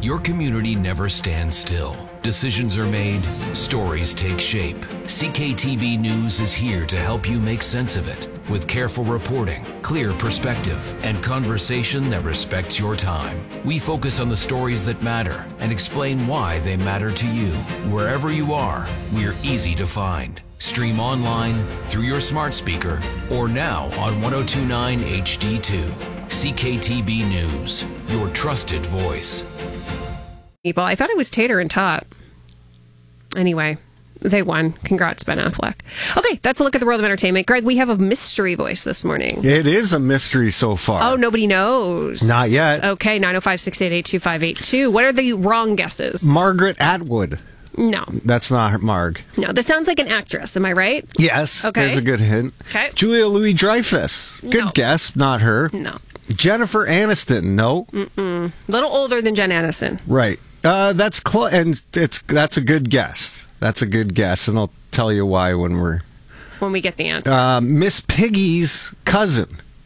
Your community never stands still. Decisions are made, stories take shape. CKTB News is here to help you make sense of it with careful reporting, clear perspective, and conversation that respects your time. We focus on the stories that matter and explain why they matter to you. Wherever you are, we're easy to find. Stream online, through your smart speaker, or now on 1029 HD2. CKTB News, your trusted voice. People, I thought it was Tater and Tot. Anyway, they won. Congrats, Ben Affleck. Okay, that's a look at the world of entertainment. Greg, we have a mystery voice this morning. It is a mystery so far. Oh, nobody knows. Not yet. Okay, 905-688-2582. What are the wrong guesses? Margaret Atwood. No. That's not Marg. No, this sounds like an actress. Am I right? Yes. Okay. There's a good hint. Okay. Julia Louis-Dreyfus. Good No. guess. Not her. No. Jennifer Aniston. No. A little older than Jen Aniston. Right. That's that's a good guess. That's a good guess, and I'll tell you why when we get the answer. Miss Piggy's cousin.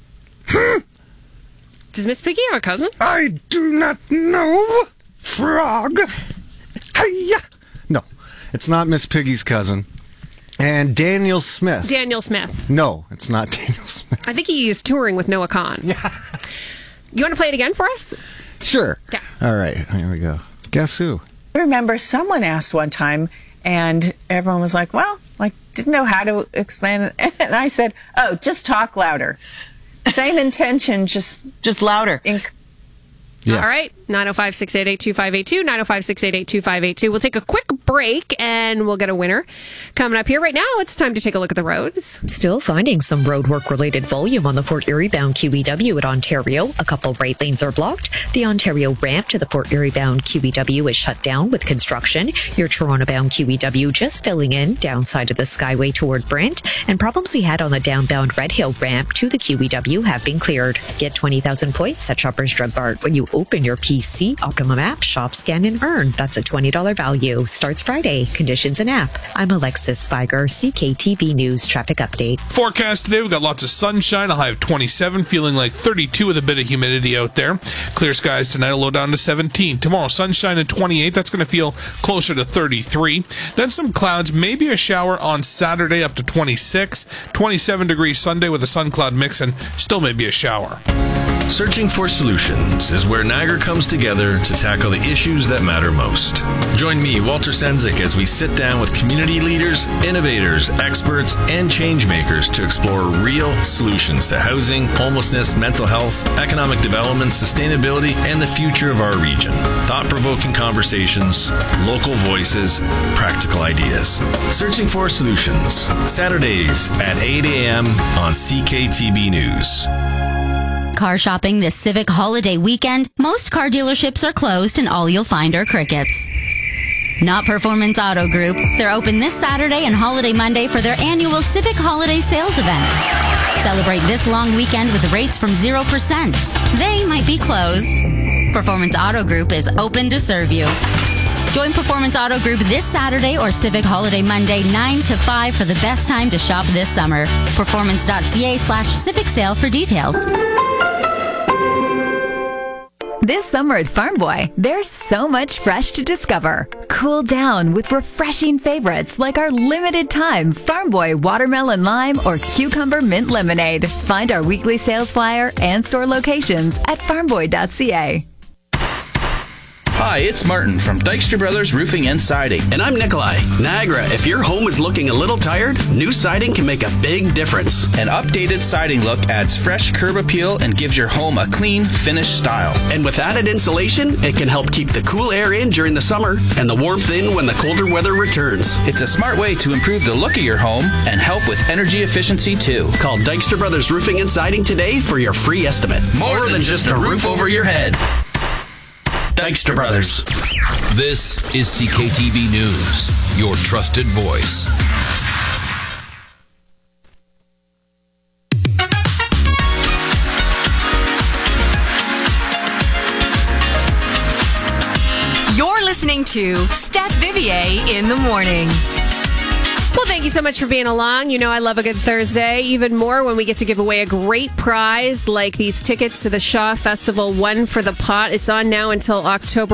Does Miss Piggy have a cousin? I do not know. Frog. Hiya. No, it's not Miss Piggy's cousin. And Daniel Smith. Daniel Smith. No, it's not Daniel Smith. I think he's touring with Noah Khan. Yeah. You want to play it again for us? Sure. Yeah. All right, here we go. Guess who? I remember someone asked one time, and everyone was like, well, didn't know how to explain it. And I said, oh, just talk louder. Same intention, just louder. Yeah. All right. 905-688-2582. 905-688-2582. We'll take a quick break and we'll get a winner coming up here. Right now, it's time to take a look at the roads. Still finding some roadwork-related volume on the Fort Erie-bound QEW at Ontario. A couple right lanes are blocked. The Ontario ramp to the Fort Erie-bound QEW is shut down with construction. Your Toronto-bound QEW just filling in downside of the Skyway toward Brent. And problems we had on the downbound Red Hill ramp to the QEW have been cleared. Get 20,000 points at Shoppers Drug Mart when you open your PC, Optimum app, shop, scan, and earn. That's a $20 value. Starts Friday. Conditions and app. I'm Alexis Spiger, CKTB News Traffic Update. Forecast today, we've got lots of sunshine. A high of 27, feeling like 32 with a bit of humidity out there. Clear skies tonight, a low down to 17. Tomorrow, sunshine at 28. That's going to feel closer to 33. Then some clouds, maybe a shower on Saturday up to 26. 27 degrees Sunday with a sun cloud mix and still maybe a shower. Searching for Solutions is where Niagara comes together to tackle the issues that matter most. Join me, Walter Senzik, as we sit down with community leaders, innovators, experts, and change makers to explore real solutions to housing, homelessness, mental health, economic development, sustainability, and the future of our region. Thought-provoking conversations, local voices, practical ideas. Searching for Solutions, Saturdays at 8 a.m. on CKTB News. Car shopping this Civic holiday weekend, most car dealerships are closed and all you'll find are crickets. Not Performance Auto Group. They're open this Saturday and Holiday Monday for their annual Civic Holiday Sales event. Celebrate this long weekend with rates from 0%. They might be closed. Performance Auto Group is open to serve you. Join Performance Auto Group this Saturday or Civic Holiday Monday 9 to 5 for the best time to shop this summer. Performance.ca/Civic Sale for details. This summer at Farm Boy, there's so much fresh to discover. Cool down with refreshing favorites like our limited time Farm Boy Watermelon Lime or Cucumber Mint Lemonade. Find our weekly sales flyer and store locations at farmboy.ca. Hi, it's Martin from Dykstra Brothers Roofing and Siding. And I'm Nikolai. Niagara, if your home is looking a little tired, new siding can make a big difference. An updated siding look adds fresh curb appeal and gives your home a clean, finished style. And with added insulation, it can help keep the cool air in during the summer and the warmth in when the colder weather returns. It's a smart way to improve the look of your home and help with energy efficiency too. Call Dykstra Brothers Roofing and Siding today for your free estimate. More than just a roof over your head. Dykstra Brothers. This is CKTB News, your trusted voice. You're listening to Steph Vivier in the morning. Well, thank you so much for being along. You know I love a good Thursday. Even more when we get to give away a great prize like these tickets to the Shaw Festival, One for the Pot. It's on now until October